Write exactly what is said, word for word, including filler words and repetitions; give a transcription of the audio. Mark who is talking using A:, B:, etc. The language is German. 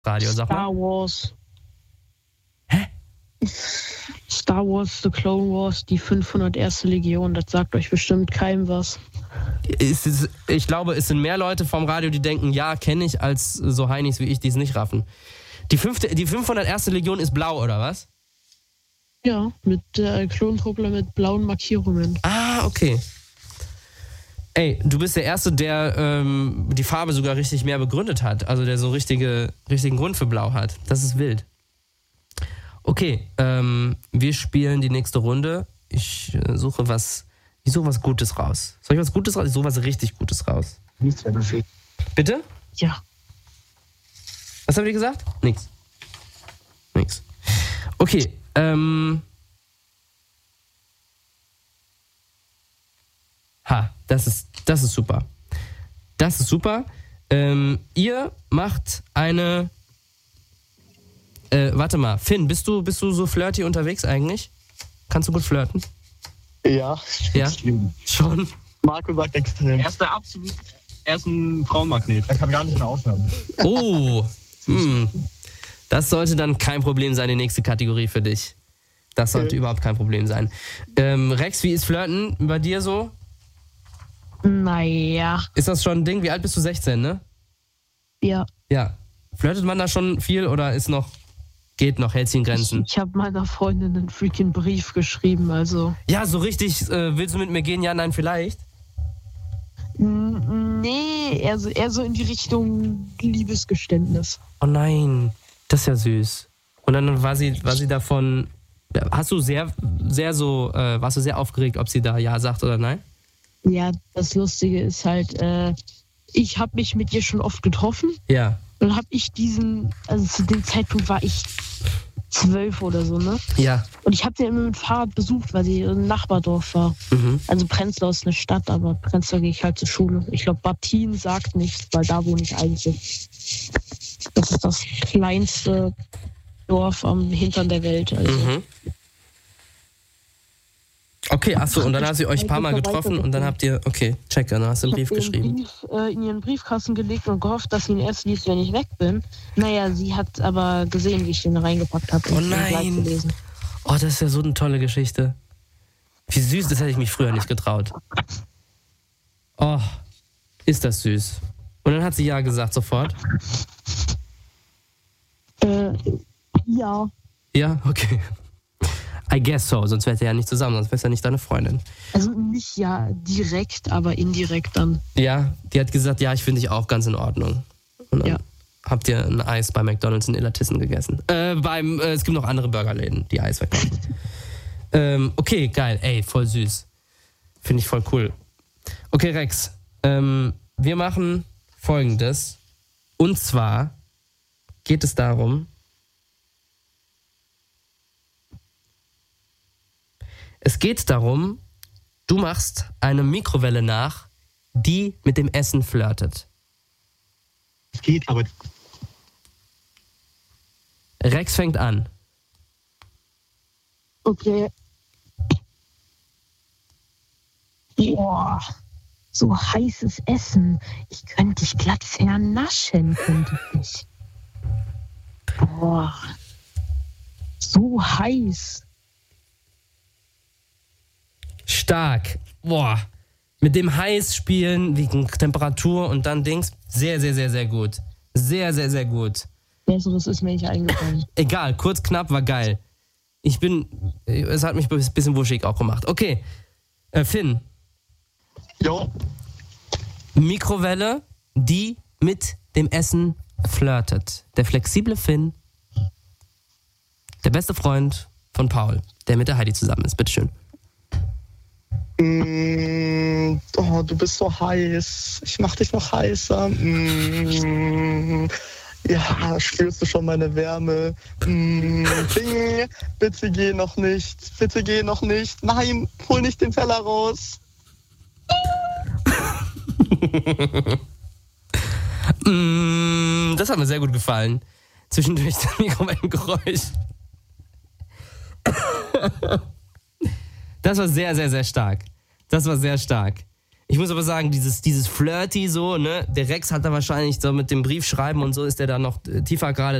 A: Radio, sag mal.
B: Star Wars.
A: Hä?
B: Star Wars, The Clone Wars, die fünfhunderterste Legion, das sagt euch bestimmt keinem was.
A: Es ist, ich glaube, es sind mehr Leute vom Radio, die denken, ja, kenne ich, als so Heinis wie ich, die es nicht raffen. Die, fünfte, die fünfhunderterste Legion ist blau, oder was?
B: Ja, mit der äh, Klontruppler mit blauen Markierungen.
A: Ah, okay. Ey, du bist der Erste, der ähm, die Farbe sogar richtig mehr begründet hat. Also der so richtige, richtigen Grund für blau hat. Das ist wild. Okay, ähm, wir spielen die nächste Runde. Ich äh, suche was, ich suche was Gutes raus. Soll ich was Gutes raus? Ich suche was richtig Gutes raus.
C: Nichts mehr befehlt.
A: Bitte?
B: Ja.
A: Was habt ihr gesagt? Nix. Nix. Okay, ähm... Ha, das ist, das ist super. Das ist super. Ähm, ihr macht eine... Äh, warte mal, Finn, bist du, bist du so flirty unterwegs eigentlich? Kannst du gut flirten?
C: Ja,
A: Ja?
C: extrem.
A: Schon?
C: Marco sagt extrem.
D: Er ist der absolut, er ist ein Frauenmagnet.
C: Er kann gar nicht mehr aufhören.
A: Oh, hm. Das sollte dann kein Problem sein, die nächste Kategorie für dich. Das sollte
C: Okay.
A: überhaupt kein Problem sein. Ähm, Rex, wie ist Flirten bei dir so?
B: Naja.
A: Ist das schon ein Ding? Wie alt bist du? sechzehn, ne?
B: Ja.
A: Ja. Flirtet man da schon viel oder ist noch, geht noch, hält sich in Grenzen?
B: Ich habe meiner Freundin einen freaking Brief geschrieben, also.
A: Ja, so richtig, äh, willst du mit mir gehen? Ja, nein, vielleicht?
B: N- Nee, eher so, eher so in die Richtung Liebesgeständnis.
A: Oh nein, das ist ja süß. Und dann war sie, war sie davon, hast du sehr, sehr so, äh, warst du sehr aufgeregt, ob sie da ja sagt oder nein?
B: Ja, das Lustige ist halt, äh, ich habe mich mit ihr schon oft getroffen.
A: Ja.
B: Dann habe ich diesen, also zu dem Zeitpunkt war ich zwölf oder so, ne?
A: Ja.
B: Und ich habe sie immer mit dem Fahrrad besucht, weil sie im Nachbardorf war.
A: Mhm.
B: Also Prenzlau ist eine Stadt, aber Prenzlau gehe ich halt zur Schule. Ich glaube, Battin sagt nichts, weil da wohne ich eigentlich. Das ist das kleinste Dorf am Hintern der Welt. Also.
A: Mhm. Okay, achso, und dann hast ihr euch ein paar Mal getroffen und dann habt ihr, okay, check, dann hast du einen Brief
B: Ich habe den
A: geschrieben.
B: Brief äh, in ihren Briefkasten gelegt und gehofft, dass sie ihn erst liest, wenn ich weg bin. Naja, sie hat aber gesehen, wie ich den reingepackt habe.
A: Oh
B: und ihn gleich
A: nein.
B: gelesen.
A: Oh, das ist ja so eine tolle Geschichte. Wie süß, das hätte ich mich früher nicht getraut. Oh, ist das süß. Und dann hat sie ja gesagt sofort.
B: Äh, ja.
A: Ja, okay. I guess so, sonst wärt ihr ja nicht zusammen, sonst wär's ja nicht deine Freundin.
B: Also nicht ja direkt, aber indirekt dann.
A: Ja, die hat gesagt, ja, ich finde dich auch ganz in Ordnung. Und dann
B: Ja.
A: habt ihr ein Eis bei McDonald's in Illertissen gegessen. Äh, beim, äh, es gibt noch andere Burgerläden, die Eis verkaufen. ähm, okay, geil, ey, voll süß. Finde ich voll cool. Okay, Rex, ähm, wir machen Folgendes. Und zwar geht es darum, es geht darum, du machst eine Mikrowelle nach, die mit dem Essen flirtet.
C: Es geht, aber
A: Rex fängt an.
B: Okay. Boah, so heißes Essen. Ich könnte dich glatt vernaschen, könnte ich dich. Boah, so heiß.
A: Stark. Boah. Mit dem Heiß spielen, wegen Temperatur und dann Dings. Sehr, sehr, sehr, sehr gut. Sehr, sehr, sehr gut.
B: Besseres ist mir nicht eingefallen.
A: Egal, kurz, knapp, war geil. Ich bin, es hat mich ein bisschen wuschig auch gemacht. Okay, äh, Finn.
C: jo,
A: Mikrowelle, die mit dem Essen flirtet. Der flexible Finn, der beste Freund von Paul, der mit der Heidi zusammen ist. Bitteschön.
C: Mm, oh, du bist so heiß. Ich mach dich noch heißer. Mm, ja, spürst du schon meine Wärme? Mm, Ding, bitte geh noch nicht. Bitte geh noch nicht. Nein, hol nicht den Teller raus.
A: Mm, das hat mir sehr gut gefallen. Zwischendurch das Mikrowellengeräusch. Das war sehr, sehr, sehr stark. Das war sehr stark. Ich muss aber sagen, dieses, dieses Flirty so, ne, der Rex hat da wahrscheinlich so mit dem Briefschreiben und so ist der da noch tiefer gerade